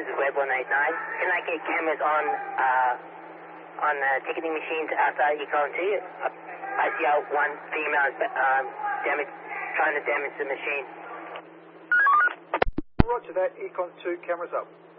this is Web 189. Can I get cameras on ticketing machines outside Econ 2? I see out one female trying to damage the machine. Roger that, Econ 2, cameras up.